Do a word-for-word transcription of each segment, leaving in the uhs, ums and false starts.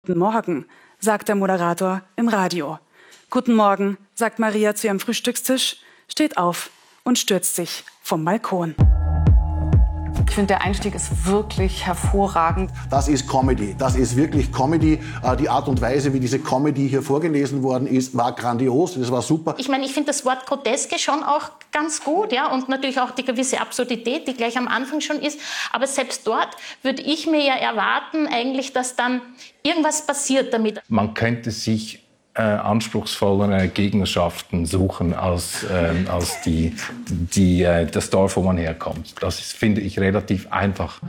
Guten Morgen, sagt der Moderator im Radio. Guten Morgen, sagt Maria zu ihrem Frühstückstisch, steht auf und stürzt sich vom Balkon. Ich finde, der Einstieg ist wirklich hervorragend. Das ist Comedy. Das ist wirklich Comedy. Die Art und Weise, wie diese Comedy hier vorgelesen worden ist, war grandios. Das war super. Ich meine, ich finde das Wort Groteske schon auch ganz gut, ja, und natürlich auch die gewisse Absurdität, die gleich am Anfang schon ist. Aber selbst dort würde ich mir ja erwarten, eigentlich, dass dann irgendwas passiert damit. Man könnte sich Äh, anspruchsvollere Gegnerschaften suchen als, äh, als die, die, äh, das Dorf, wo man herkommt. Das ist, finde ich, relativ einfach.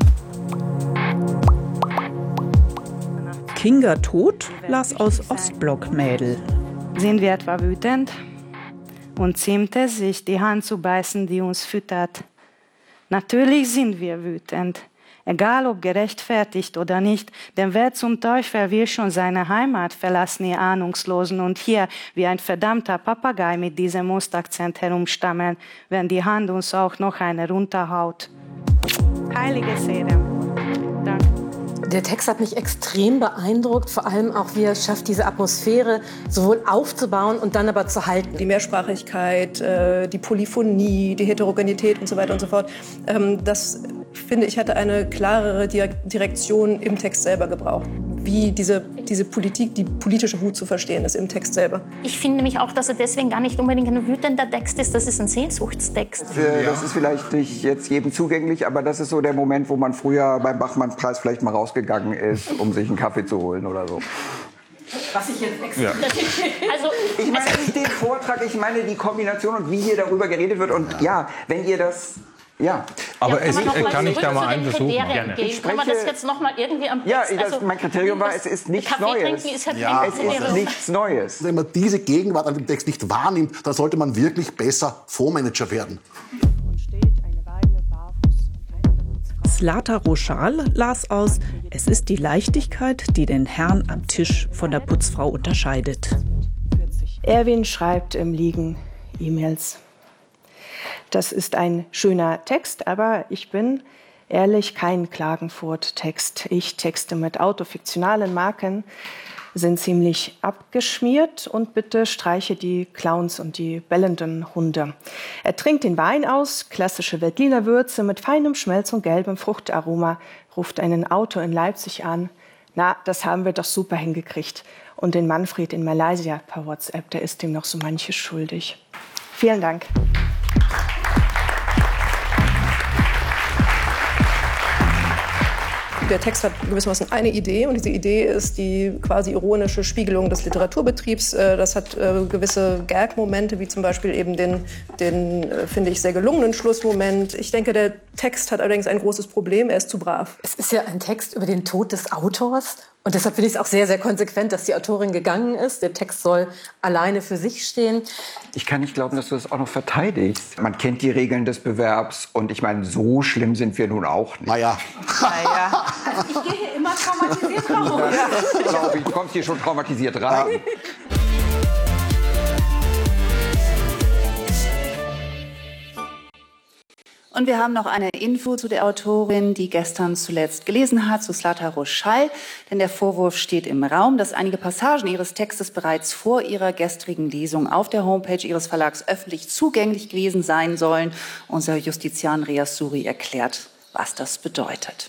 Kinga tot, las aus Ostblock-Mädel. Sind wir etwa wütend? Und ziemt es sich, die Hand zu beißen, die uns füttert? Natürlich sind wir wütend. Egal ob gerechtfertigt oder nicht, denn wer zum Teufel will schon seine Heimat verlassen, ihr Ahnungslosen, und hier wie ein verdammter Papagei mit diesem Ostakzent herumstammeln, wenn die Hand uns auch noch eine runterhaut. Heilige Seele. Danke. Der Text hat mich extrem beeindruckt, vor allem auch, wie er es schafft, diese Atmosphäre sowohl aufzubauen und dann aber zu halten. Die Mehrsprachigkeit, die Polyphonie, die Heterogenität und so weiter und so fort, das, finde ich, hätte eine klarere Direktion im Text selber gebraucht. Wie diese, diese Politik, die politische Wut zu verstehen ist im Text selber. Ich finde nämlich auch, dass er deswegen gar nicht unbedingt ein wütender Text ist, das ist ein Sehnsuchtstext. Das ist vielleicht nicht jetzt jedem zugänglich, aber das ist so der Moment, wo man früher beim Bachmann-Preis vielleicht mal rausgegangen ist, um sich einen Kaffee zu holen oder so. Was ich jetzt extra... Ja. Also, ich meine nicht den Vortrag, ich meine die Kombination und wie hier darüber geredet wird. Und ja, wenn ihr das... Ja. Aber ja, es, kann, kann ich da mal einen Versuch machen? Ich spreche, kann man das jetzt noch mal irgendwie am Ja, Text, das, also, mein Kriterium war, es ist nichts Kaffee Neues. Trinken ist halt ja, es ist nichts Neues. Wenn man diese Gegenwart an dem Text nicht wahrnimmt, dann sollte man wirklich besser Fondsmanager werden. Zlata Roschal las aus Es ist die Leichtigkeit, die den Herrn am Tisch von der Putzfrau unterscheidet. Erwin schreibt im Liegen E-Mails. Das ist ein schöner Text, aber ich bin ehrlich kein Klagenfurt-Text. Ich texte mit autofiktionalen Marken, sind ziemlich abgeschmiert, und bitte streiche die Clowns und die bellenden Hunde. Er trinkt den Wein aus, klassische Veltliner Würze mit feinem Schmelz und gelbem Fruchtaroma, ruft einen Autor in Leipzig an. Na, das haben wir doch super hingekriegt. Und den Manfred in Malaysia per WhatsApp, der ist ihm noch so manches schuldig. Vielen Dank. Der Text hat gewissermaßen eine Idee, und diese Idee ist die quasi ironische Spiegelung des Literaturbetriebs. Das hat gewisse Gag-Momente, wie zum Beispiel eben den, den finde ich, sehr gelungenen Schlussmoment. Ich denke, der Text hat allerdings ein großes Problem, er ist zu brav. Es ist ja ein Text über den Tod des Autors. Und deshalb finde ich es auch sehr, sehr konsequent, dass die Autorin gegangen ist. Der Text soll alleine für sich stehen. Ich kann nicht glauben, dass du das auch noch verteidigst. Man kennt die Regeln des Bewerbs, und ich meine, so schlimm sind wir nun auch nicht. Naja. Naja. Also ich gehe hier immer traumatisiert raus. Ja, glaube ich, du kommst hier schon traumatisiert rein. Ja. Und wir haben noch eine Info zu der Autorin, die gestern zuletzt gelesen hat, zu Zlata Roschal. Denn der Vorwurf steht im Raum, dass einige Passagen ihres Textes bereits vor ihrer gestrigen Lesung auf der Homepage ihres Verlags öffentlich zugänglich gewesen sein sollen. Unser Justizian Rias Suri erklärt, was das bedeutet.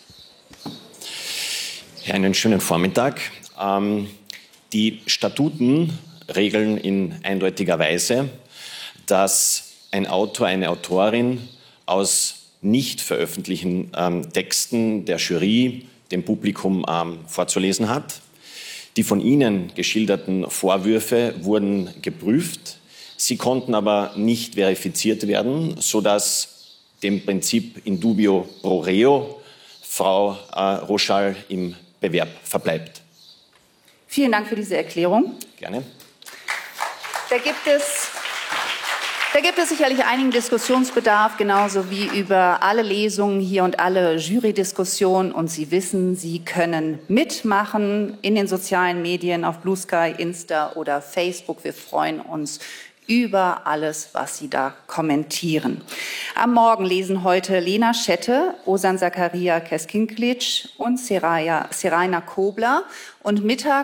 Ja, einen schönen Vormittag. Ähm, die Statuten regeln in eindeutiger Weise, dass ein Autor, eine Autorin aus nicht veröffentlichten ähm, Texten der Jury dem Publikum ähm, vorzulesen hat. Die von Ihnen geschilderten Vorwürfe wurden geprüft. Sie konnten aber nicht verifiziert werden, sodass dem Prinzip in dubio pro reo Frau äh, Roschal im Bewerb verbleibt. Vielen Dank für diese Erklärung. Gerne. Da gibt es Da gibt es sicherlich einigen Diskussionsbedarf, genauso wie über alle Lesungen hier und alle Jurydiskussionen. Und Sie wissen, Sie können mitmachen in den sozialen Medien, auf Blue Sky, Insta oder Facebook. Wir freuen uns über alles, was Sie da kommentieren. Am Morgen lesen heute Lena Schette, Ozan Zakaria Keskinklic und Seraya, Seraina Kobler. Und Mittag